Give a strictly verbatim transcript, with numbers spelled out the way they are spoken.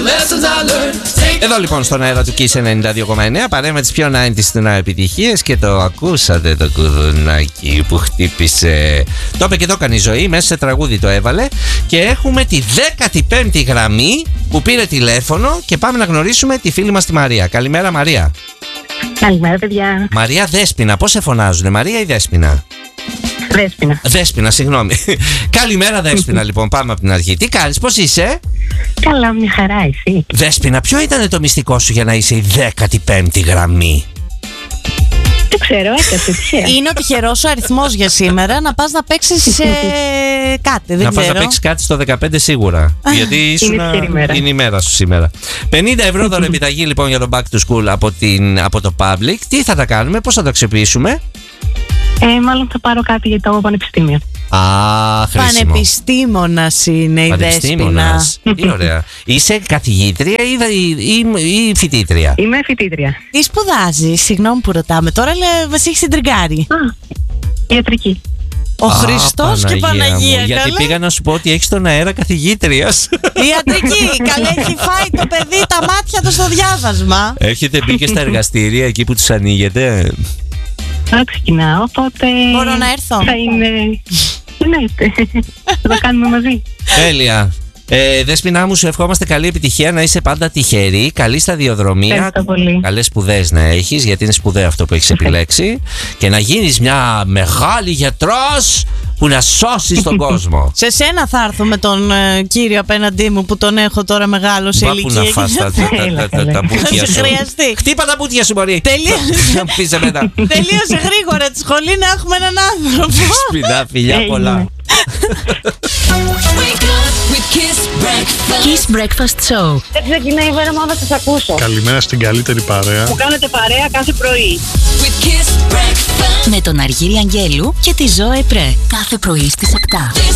Εδώ λοιπόν στον αέρα του Kiss ενενήντα δύο κόμμα εννέα παρέμε τις πιο ενενήντα στην επιτυχίες και το ακούσατε το κουδουνάκι που χτύπησε. Το είπε και το έκανε η Ζωή, μέσα σε τραγούδι το έβαλε. Και έχουμε τη δέκατη πέμπτη γραμμή που πήρε τηλέφωνο και πάμε να γνωρίσουμε τη φίλη μας τη Μαρία. Καλημέρα Μαρία. Καλημέρα παιδιά. Μαρία Δέσποινα, πώς σε φωνάζουνε, Μαρία ή Δέσποινα? Δέσποινα. Δέσποινα, συγγνώμη. Καλημέρα Δέσποινα λοιπόν, πάμε από την αρχή. Τι κάνεις, πώς είσαι? Καλά, μια χαρά, εσύ? Δέσποινα, ποιο ήταν το μυστικό σου για να είσαι η δέκατη πέμπτη γραμμή? Δεν ξέρω, έκασε τυχαία. Είναι ο τυχερός ο αριθμός για σήμερα να πας να παίξεις σε κάτι, δεν να ξέρω. πας να παίξεις κάτι στο δεκαπέντε σίγουρα. Γιατί ήσουν, είναι, είναι η μέρα σου σήμερα. πενήντα ευρώ δωρεπιταγή λοιπόν για το Back to School από, την, από το Public. Τι θα τα κάνουμε, πώς θα το αξιοποιήσουμε? Ε, μάλλον θα πάρω κάτι για το πανεπιστήμιο. Α, χρήσιμο. Πανεπιστήμονας είναι η Δέσποινα. Τι ωραία. Είσαι καθηγήτρια ή, ή, ή φοιτήτρια? Είμαι φοιτήτρια. Τι σπουδάζεις, συγγνώμη που ρωτάμε τώρα, αλλά μας έχει συντριγκάρει. Α, ιατρική. Ο Α, Χριστός και Παναγία. Μου, γιατί πήγα να σου πω ότι έχεις τον αέρα καθηγήτριας. Ιατρική, καλά έχει φάει το παιδί τα μάτια του στο διάβασμα. Έχετε μπει και στα εργαστήρια εκεί που τους ανοίγετε? Θα ξεκινάω, οπότε... Μπορώ να έρθω? Θα είναι... Ναι, θα το κάνουμε μαζί. Τέλεια. Ε, Δέσποινά μου, σου ευχόμαστε καλή επιτυχία, να είσαι πάντα τυχερή, καλή σταδιοδρομία. Ευχαριστώ πολύ. Καλές σπουδές να έχεις, γιατί είναι σπουδαίο αυτό που έχεις επιλέξει. Και να γίνεις μια μεγάλη γιατρός που να σώσεις τον κόσμο. Σε σένα θα έρθω με τον ε, κύριο απέναντί μου που τον έχω τώρα μεγάλο σε ηλικία. Πού να φας τα, τα, τα, τα, τα μπουτια σου. Χτύπα τα μπουτια σου μπορεί. Τελείωσε γρήγορα τη σχολή να έχουμε έναν άνθρωπο. Σπινά, φιλιά πολλά. Kiss Breakfast Show. Δεν ξεκινάει η μέρα μόνο να σας ακούσω. Καλημέρα στην καλύτερη παρέα. Που κάνετε παρέα κάθε πρωί. Με τον Αργύρι Αγγέλου και τη Ζώε Πρέ. Κάθε πρωί στις επτά.